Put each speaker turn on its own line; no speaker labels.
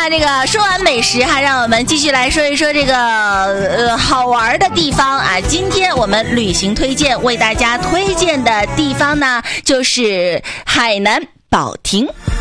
那这个说完美食哈，让我们继续来说一说这个好玩的地方啊。今天我们旅行推荐为大家推荐的地方呢，就是海南保亭。